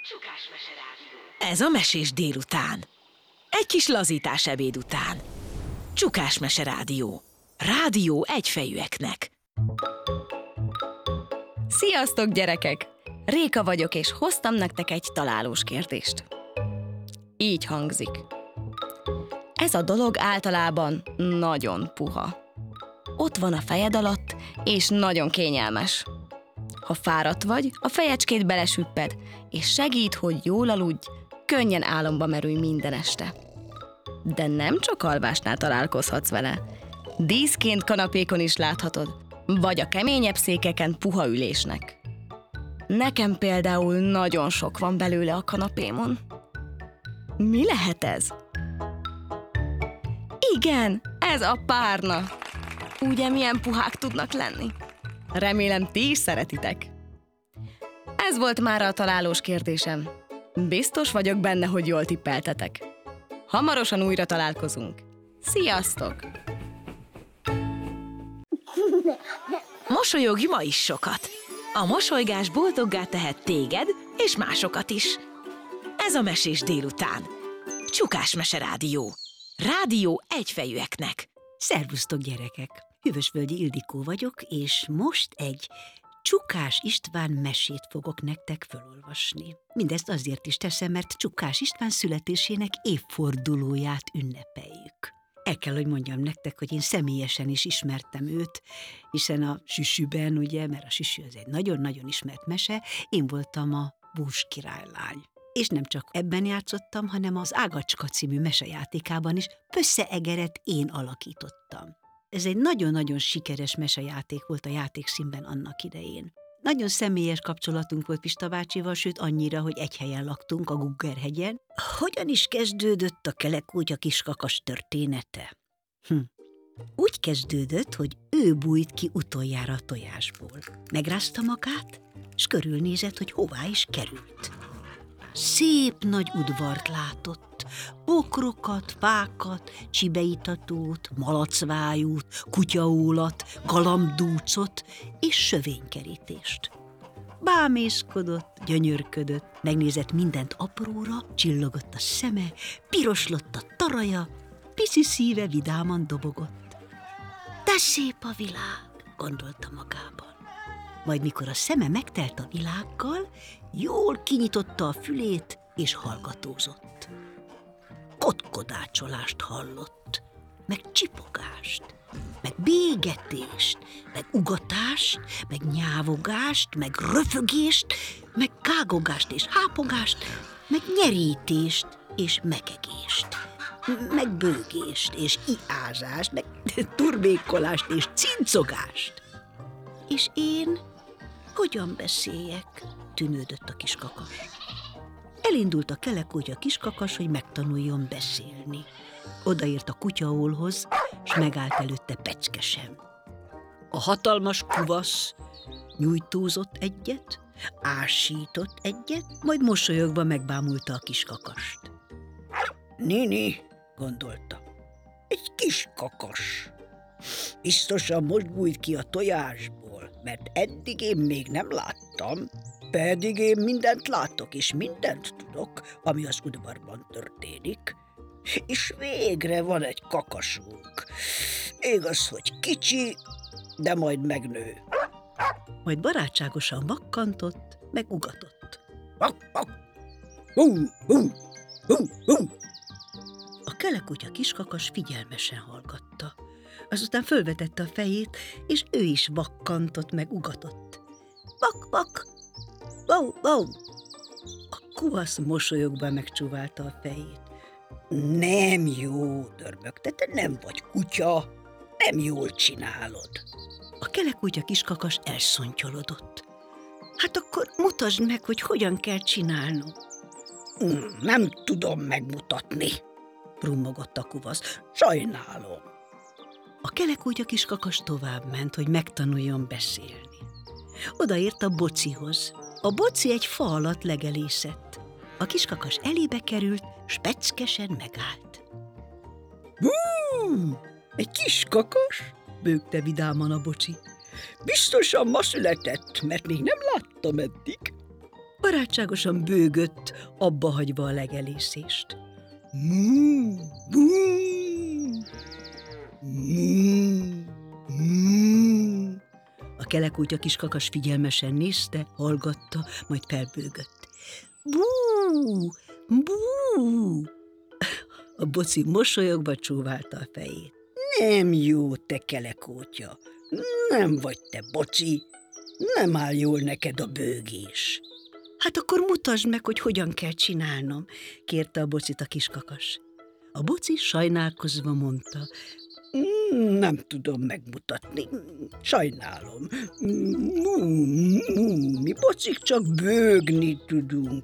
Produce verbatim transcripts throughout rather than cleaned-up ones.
Csukás Mese Rádió. Ez a mesés délután. Egy kis lazítás ebéd után. Csukás Mese Rádió. Rádió egyfejűeknek. Sziasztok, gyerekek! Réka vagyok, és hoztam nektek egy találós kérdést. Így hangzik. Ez a dolog általában nagyon puha. Ott van a fejed alatt, és nagyon kényelmes. Ha fáradt vagy, a fejecskét belesüpped, és segít, hogy jól aludj, könnyen álomba merülj minden este. De nem csak alvásnál találkozhatsz vele. Díszként kanapékon is láthatod, vagy a keményebb székeken puha ülésnek. Nekem például nagyon sok van belőle a kanapémon. Mi lehet ez? Igen, ez a párna. Ugye milyen puhák tudnak lenni? Remélem, ti is szeretitek. Ez volt már a találós kérdésem. Biztos vagyok benne, hogy jól tippeltetek. Hamarosan újra találkozunk. Sziasztok! Mosolyogj ma is sokat. A mosolygás boldoggá tehet téged és másokat is. Ez a mesés délután. Csukás Mese Rádió. Rádió egyfejűeknek. Szervusztok, gyerekek! Hűvösvölgyi Ildikó vagyok, és most egy Csukás István mesét fogok nektek felolvasni. Mindezt azért is teszem, mert Csukás István születésének évfordulóját ünnepeljük. El kell, hogy mondjam nektek, hogy én személyesen is ismertem őt, hiszen a Süsüben, ugye, mert a Süsü az egy nagyon-nagyon ismert mese, én voltam a Bús királylány. És nem csak ebben játszottam, hanem az Ágacska című mesejátékában is Pösszeegeret én alakítottam. Ez egy nagyon-nagyon sikeres mesejáték volt a játékszínben annak idején. Nagyon személyes kapcsolatunk volt Pista bácsival, sőt annyira, hogy egy helyen laktunk, a Guggerhegyen. Hogyan is kezdődött a Kelekútya kiskakas története? Hm. Úgy kezdődött, hogy ő bújt ki utoljára a tojásból. Megrázta magát, s körülnézett, hogy hová is került. Szép nagy udvart látott, bokrokat, fákat, csibeitatót, malacvájút, kutyaólat, galambdúcot és sövénykerítést. Bámészkodott, gyönyörködött, megnézett mindent apróra, csillogott a szeme, piroslott a taraja, pici szíve vidáman dobogott. De szép a világ, gondolta magában. Majd mikor a szeme megtelt a világgal, jól kinyitotta a fülét, és hallgatózott. Kotkodácsolást hallott, meg csipogást, meg bégetést, meg ugatást, meg nyávogást, meg röfögést, meg kágogást és hápogást, meg nyerítést és mekegést, meg bőgést és iázást, meg turbékolást és cincogást. És én hogyan beszéljek? Tűnődött a kiskakas. Elindult a Kelekútya kiskakas, hogy megtanuljon beszélni. Odaért a kutyaólhoz, s megállt előtte Pecskesen. A hatalmas kuvasz nyújtózott egyet, ásított egyet, majd mosolyogva megbámulta a kiskakast. Nini, gondolta, egy kiskakas. Biztosan most bújt ki a tojásból, mert eddig én még nem láttam, pedig én mindent látok, és mindent tudok, ami az udvarban történik. És végre van egy kakasunk. Igaz, hogy kicsi, de majd megnő. Majd barátságosan vakkantott, meg ugatott. Vak, vak. Hú, hú, hú, hú. A Kelekútya kiskakas figyelmesen hallgatta. Azután fölvetette a fejét, és ő is vakkantott, meg ugatott. Vak, vak, vau, vau. A kuvasz mosolyogva megcsúválta a fejét. Nem jó, dörmögte, te nem vagy kutya, nem jól csinálod. A Kelekútya kiskakas elszontyolodott. Hát akkor mutasd meg, hogy hogyan kell csinálnom. Nem tudom megmutatni, brummogott a kuvasz. Sajnálom. A Kelekútya kiskakas továbbment, hogy megtanuljon beszélni. Odaért a Bocihoz. A Boci egy fa alatt legelészett. A kiskakas elébe került, s Peckesen megállt. Hú, egy kiskakas? Bőgte vidáman a Bocsi. Biztosan ma született, mert még nem láttam eddig. barátságosan bőgött, abba hagyva a legelészést. Mú, mú, mú, mú. A kelekutya kiskakas figyelmesen nézte, hallgatta, majd felbőgött. Bú, bú. A boci mosolyogva csóválta a fejét. Nem jó, te kelekótya, nem vagy te boci, nem áll jól neked a bőgés. Hát akkor mutasd meg, hogy hogyan kell csinálnom, kérte a bocit a kiskakas. A boci sajnálkozva mondta, nem tudom megmutatni, sajnálom. Mi bocik csak bőgni tudunk.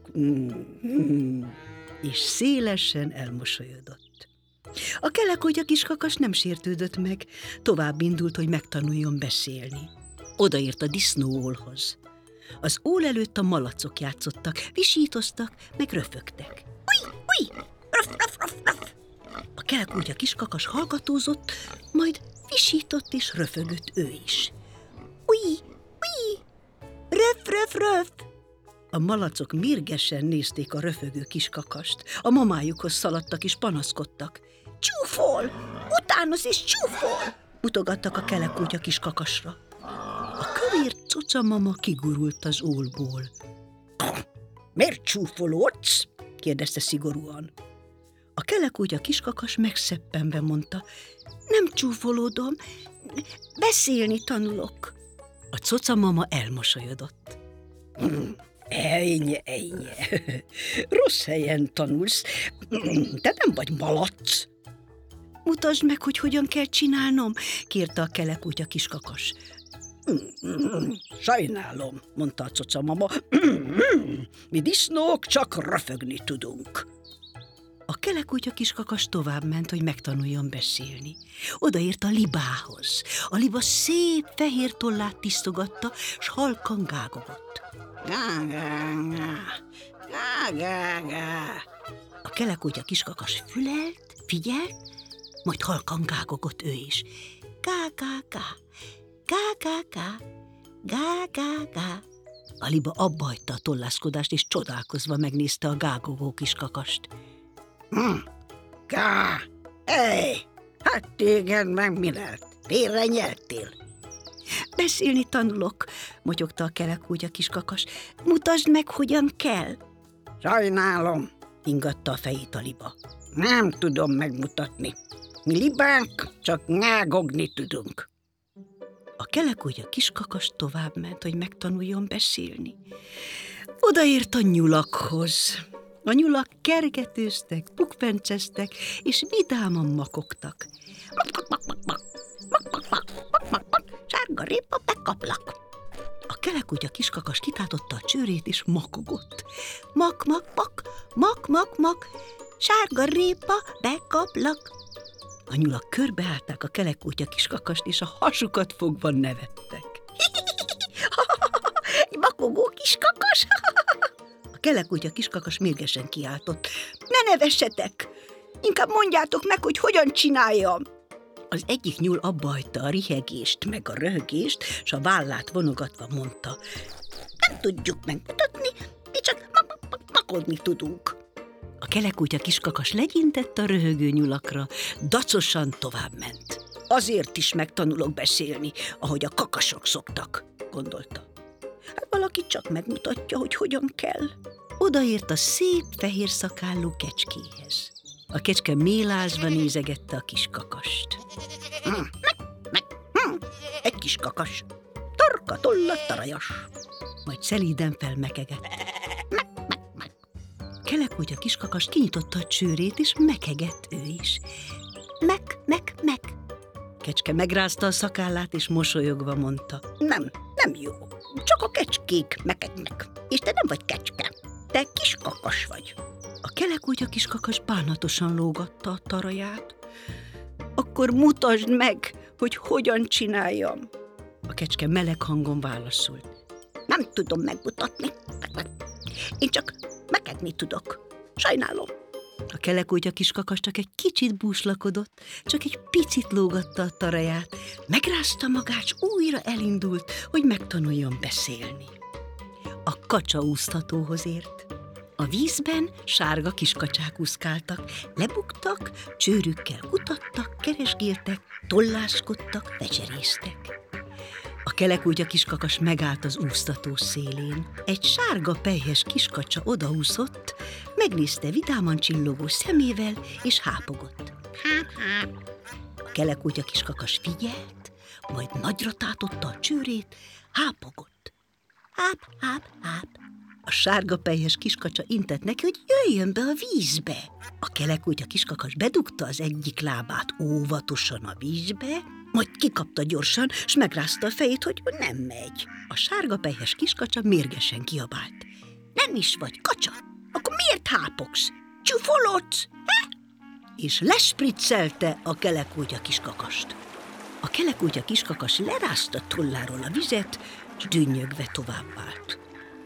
És szélesen elmosolyodott. A kelekutya kiskakas nem sértődött meg, tovább indult, hogy megtanuljon beszélni. Odaért a disznóólhoz. Az ól előtt a malacok játszottak, visítoztak, meg röfögtek. Uj, uj, röf, röf, röf, röf. A kelekutya kiskakas hallgatózott, majd visított és röfögött ő is. Uj, uj, röf, röf, röf. A malacok mérgesen nézték a röfögő kiskakast. A mamájukhoz szaladtak és panaszkodtak. Csúfol! Utánoz és csúfol! Mutogattak a kelekutya kiskakasra. A kövér cocamama kigurult az ólból. Miért csúfolódsz? Kérdezte szigorúan. A kelekutya kiskakas megszeppenve mondta, nem csúfolódom, beszélni tanulok. A cocamama elmosolyodott. Ejnye, ejnye, rossz helyen tanulsz, te nem vagy malac. Mutasd meg, hogy hogyan kell csinálnom, kérte a kelekutya kiskakas. Sajnálom, mondta a cocamama, mi disznók csak röfögni tudunk. A kelekutya kiskakas továbbment, hogy megtanuljon beszélni. Odaért a libához. A liba szép fehér tollát tisztogatta, s halkan gágogott. Gá, gá, gá, gá, gá, gá. A kelekutya kiskakas fülelt, figyelt, majd halkan gágogott ő is. Gá, gá, gá, gá, gá, gá, gá, gá, gá. A liba abba hagyta a tollászkodást, és csodálkozva megnézte a gágogó kiskakast. Hm, gá, ej, hát téged meg mi lett? Félre nyeltél? Beszélni tanulok, motyogta a kelekutya kiskakas. Mutasd meg, hogyan kell. Sajnálom, ingatta a fejét a liba. Nem tudom megmutatni. Mi libák csak nyágogni tudunk. A kelekutya kiskakas továbbment, hogy megtanuljon beszélni. Odaért a nyulakhoz. A nyulak kergetőztek, pukpenceztek, és vidáman makogtak. Sárga répa, bekaplak. A kelekutya kiskakas kitátotta a csőrét, és makogott. Mak, mak, mak, mak, mak, mak, sárga répa, bekaplak. A nyulak körbeállták a kelekutya kiskakast, és a hasukat fogva nevettek. Makogó kiskakas! A kelekutya kiskakas mérgesen kiáltott. Ne nevessetek! Inkább mondjátok meg, hogy hogyan csináljam! Az egyik nyúl abba hagyta a rihegést, meg a röhögést, s a vállát vonogatva mondta. Nem tudjuk megmutatni, mi csak makodni tudunk. A kelekutya kiskakas legyintett a röhögő nyulakra, dacosan továbbment. Azért is megtanulok beszélni, ahogy a kakasok szoktak, gondolta. Hát valaki csak megmutatja, hogy hogyan kell. Odaért a szép fehér szakállú kecskéhez. A kecske mélázva nézegette a kiskakast. Hm, meg, meg, hm, egy kis kakas, torka, tolla, tarajas. Majd szelíden felmekegett. Meg, meg, meg. Kelekutya kiskakas kinyitotta a csőrét, és mekegett ő is. Meg, meg, meg. Kecske megrázta a szakállát, és mosolyogva mondta. Nem, nem jó, csak a kecskék mekegnek. És te nem vagy kecske, te kiskakas vagy. A kelekutya kiskakas bánatosan lógatta a taraját. Akkor mutasd meg, hogy hogyan csináljam. A kecske meleg hangon válaszolt. Nem tudom megmutatni. Én csak mekegni tudok. Sajnálom. A kelekutya kiskakas csak egy kicsit búslakodott, csak egy picit lógatta a taraját, megrázta magát, s újra elindult, hogy megtanuljon beszélni. A kacsaúsztatóhoz ért. A vízben sárga kiskacsák úszkáltak, lebuktak, csőrükkel kutattak, keresgéltek, tolláskodtak, vecserésztek. A kelekútja kiskakas megállt az úsztató szélén. Egy sárga pelyhes kiskacsa odaúszott, megnézte vidáman csillogó szemével, és hápogott. Háp, háp. A kelekútja kiskakas figyelt, majd nagyra tátotta a csőrét, hápogott. Háp, háp, háp. A sárga pelyhes kiskacsa intett neki, hogy jöjjön be a vízbe. A kelekútja kiskakas bedugta az egyik lábát óvatosan a vízbe, majd kikapta gyorsan, s megrázta a fejét, hogy nem megy. A sárga pelyhes kiskacsa mérgesen kiabált. Nem is vagy kacsa? Akkor miért hápogsz? Csúfolodsz? He? És lespriccelte a kelekútja kiskakast. A kelekútja kiskakas lerázta tolláról a vizet, s dünnyögve továbbált.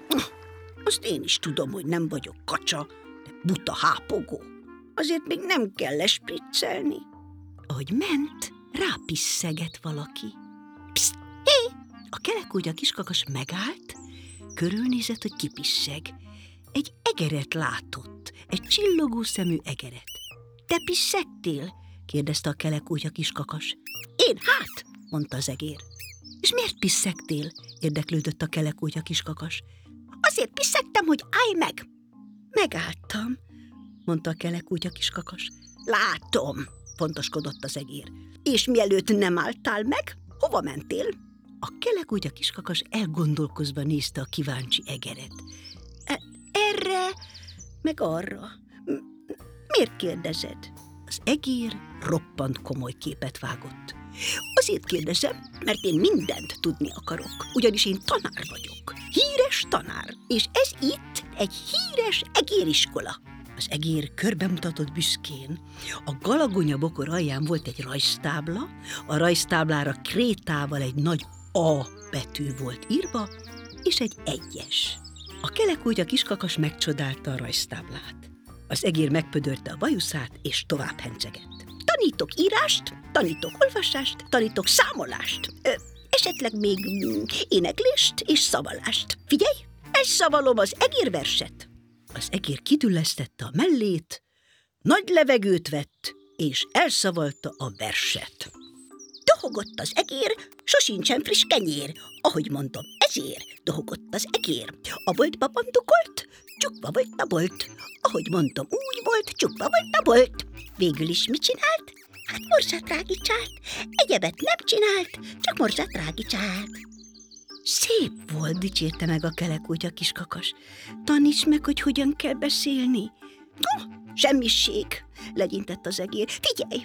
Azt én is tudom, hogy nem vagyok kacsa, de buta hápogó. Azért még nem kell lespriccelni. Ahogy ment, rápisszegett valaki. Pszt, hé! A kelekútja kiskakas megállt, körülnézett, hogy kipisszeg. Egy egeret látott, egy csillogó szemű egeret. Te pisszegtél? kérdezte a kelekútja kiskakas. Én hát, mondta az egér. És miért pisszegtél? érdeklődött a kelekútja kiskakas. Azért pisszegtem, hogy állj meg. Megálltam, mondta a kelekútja kiskakas. Látom, pontoskodott az egér. És mielőtt nem álltál meg, hova mentél? A kelekútja kiskakas elgondolkozva nézte a kíváncsi egeret. E- erre, meg arra. M- miért kérdezed? Az egér roppant komoly képet vágott. Azért kérdezem, mert én mindent tudni akarok, ugyanis én tanár vagyok. Híres tanár, és ez itt egy híres egériskola. Az egér körbemutatott büszkén. A Galagonya bokor alján volt egy rajztábla, a rajztáblára krétával egy nagy A betű volt írva, és egy egyes. A kelekútja kiskakas megcsodálta a rajztáblát. Az egér megpödörte a bajuszát, és tovább hencegett. Tanítok írást, tanítok olvasást, tanítok számolást, ö, esetleg még mm, éneklést és szavalást. Figyelj, elszavalom az egérverset. Az egér kidüllesztette a mellét, nagy levegőt vett, és elszavalta a verset. Dohogott az egér, sosincsen friss kenyér, ahogy mondom, ezért dohogott az egér. A boltba bandukolt, csukva volt a bolt, ahogy mondom, úgy volt, csukva volt a bolt. Végül is mit csinált? Hát morzsát rágicsált, egyebet nem csinált, csak morzsát rágicsált. Szép volt, dicsérte meg a kelekútja kiskakas. Taníts meg, hogy hogyan kell beszélni. Oh, semmisség, legyintett az egér. Figyelj!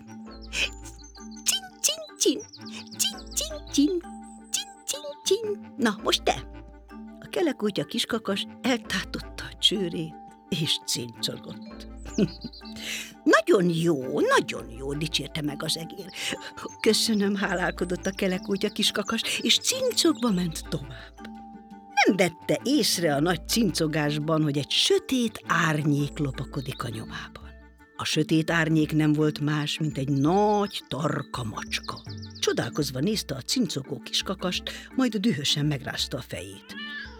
Cin, cin, cin, cin, cin, cin, cin, cin, cin. Na, most te! A kelekútja kiskakas eltátotta a csőrét, és cincogott. Nagyon jó, nagyon jó, dicsérte meg az egér. Köszönöm, hálálkodott a kelekútja kiskakas, és cincogva ment tovább. Nem vette észre a nagy cincogásban, hogy egy sötét árnyék lopakodik a nyomában. A sötét árnyék nem volt más, mint egy nagy, tarka macska. Csodálkozva nézte a cincogó kiskakast, majd dühösen megrázta a fejét.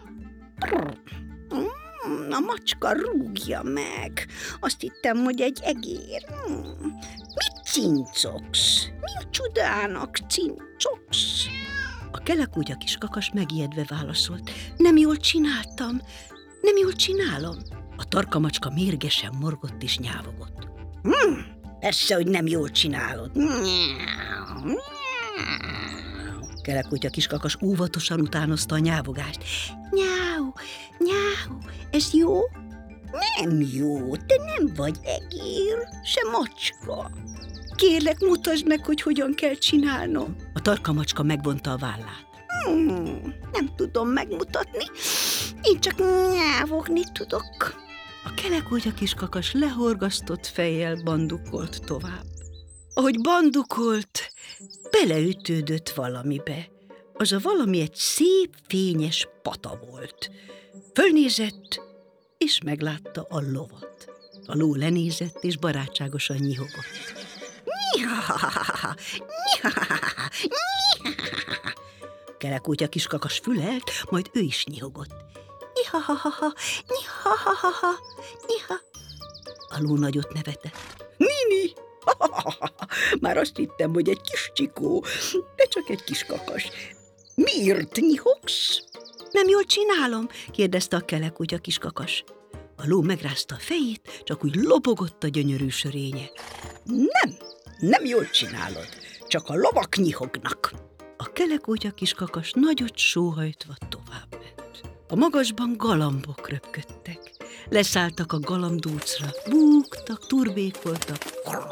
A macska rúgja meg. Azt hittem, hogy egy egér. Mit cincogsz? Mi a csodának cincogsz? A kelekútja kiskakas megijedve válaszolt. Nem jól csináltam, nem jól csinálom. A tarka macska mérgesen morgott és nyávogott. Hm, persze, hogy nem jól csinálod. Kelekútja kiskakas óvatosan utánozta a nyávogást. Nyáu, nyáu, ez jó? Nem jó, te nem vagy egér, se macska. Kérlek, mutasd meg, hogy hogyan kell csinálnom. A tarka macska megvonta a vállát. Hmm, nem tudom megmutatni, én csak nyávogni tudok. A kelekútja kiskakas lehorgasztott fejjel bandukolt tovább. Ahogy bandukolt, beleütődött valamibe. Az a valami egy szép, fényes pata volt. Fölnézett, és meglátta a lovat. A ló lenézett, és barátságosan nyihogott. Nyihahaha, nyihahaha, nyihahaha. Kelekútja kiskakas fülelt, majd ő is nyihogott. nyiha-ha-ha-ha, nyiha-ha-ha-ha, nyiha. A ló nagyot nevetett. Nini, már azt hittem, hogy egy kis csikó, de csak egy kis kakas. Miért nyihogsz? Nem jól csinálom? Kérdezte a kelekutya kiskakas. A ló megrázta a fejét, csak úgy lobogott a gyönyörű sörénye. Nem, nem jól csinálod, csak a lovak nyihognak. A kelekutya kiskakas nagyot sóhajtva tovább ment. A magasban galambok röpködtek. Leszálltak a galambdúcra, búgtak, turbékoltak.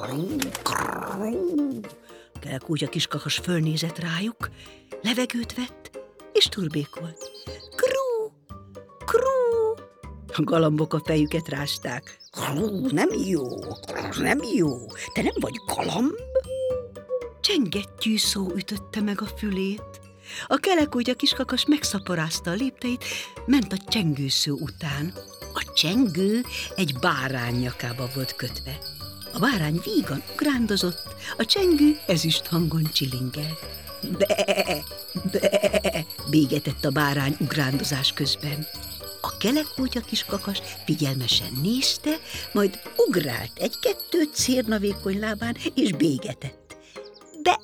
A kelekutya kiskakas fölnézett rájuk, levegőt vett, és turbékolt. Krú, krú. A galambok a fejüket rázták. Nem jó, nem jó, te nem vagy galamb? Csengettyű szó ütötte meg a fülét. A kelekutya kiskakas megszaporázta a lépteit, ment a csengőszó után. A csengő egy bárány nyakába volt kötve. A bárány vígan ugrándozott, a csengő ezüst hangon csilingelt. Be, be, bégetett a bárány ugrándozás közben. A kelekutya kiskakas figyelmesen nézte, majd ugrált egy-kettőt szérnavékony lábán, és bégetett. Be,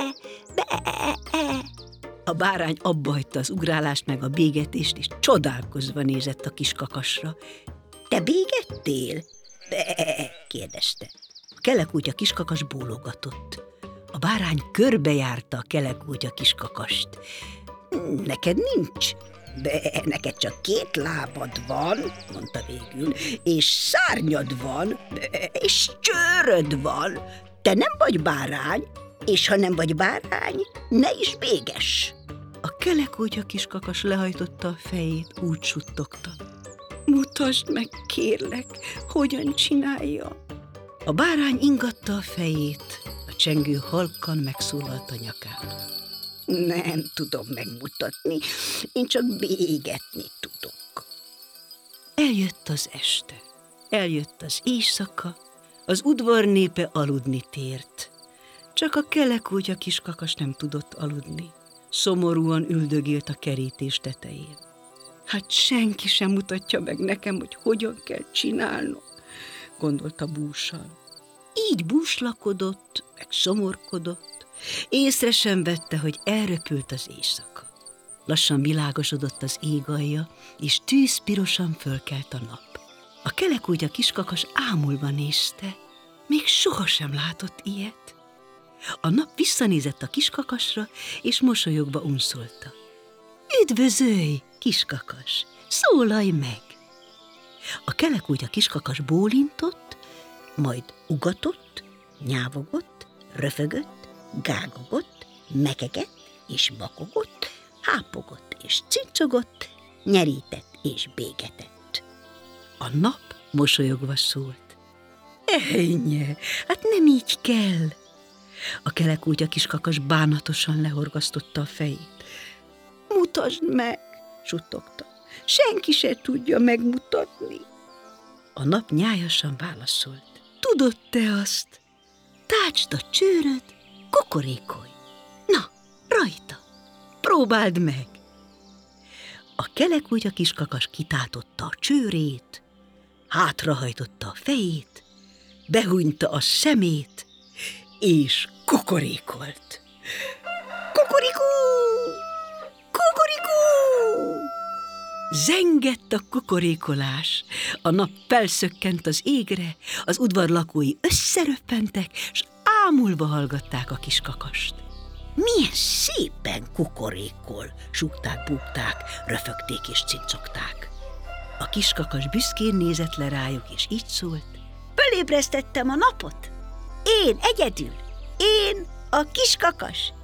be. A bárány abbahagyta az ugrálást meg a bégetést, és csodálkozva nézett a kiskakasra. Te bégettél? Be, kérdezte. A kelekutya kiskakas bólogatott. A bárány körbejárta a kelekutya kiskakast. Neked nincs? De neked csak két lábad van, mondta végül, és szárnyad van, és csőröd van. Te nem vagy bárány, és ha nem vagy bárány, ne is béges. A kelekutya kiskakas lehajtotta a fejét, úgy suttogta. Mutasd meg, kérlek, hogyan csinálja. A bárány ingatta a fejét, a csengő halkan megszólalt a nyakán. Nem tudom megmutatni, én csak bégetni tudok. Eljött az este, eljött az éjszaka, az udvar népe aludni tért. Csak a kelekutya kiskakas nem tudott aludni. Szomorúan üldögélt a kerítés tetején. Hát senki sem mutatja meg nekem, hogy hogyan kell csinálnom, gondolta búsan. Így búslakodott, meg szomorkodott, észre sem vette, hogy elröpült az éjszaka. Lassan világosodott az ég alja, és tűzpirosan fölkelt a nap. A kelekutya kiskakas ámulva nézte, még sohasem látott ilyet. A nap visszanézett a kiskakasra, és mosolyogva unszolta. Üdvözölj, kiskakas, szólalj meg! A kelekutya kiskakas bólintott, majd ugatott, nyávogott, röfögött, gágogott, mekegett és bakogott, hápogott és cincogott, nyerített és bégetett. A nap mosolyogva szólt. Ejnye, hát nem így kell! A kelekutya kiskakas bánatosan lehorgasztotta a fejét. Mutasd meg, suttogta. Senki se tudja megmutatni. A nap nyájasan válaszolt. Tudod te azt? Tácsd a csőröd, kukorékolj. Na, rajta, próbáld meg. A kelekutya kiskakas kitátotta a csőrét, hátrahajtotta a fejét, behúnyta a szemét, és kukorékolt. Kukorikú! Kukorikú! Zengett a kukorékolás. A nap felszökkent az égre, az udvar lakói összeröppentek, s ámulva hallgatták a kiskakast. Milyen szépen kukorékol, súgták, búgták, röfögték és cincogták. A kiskakas büszkén nézett le rájuk, és így szólt. Fölébresztettem a napot. Én egyedül, én a kiskakas.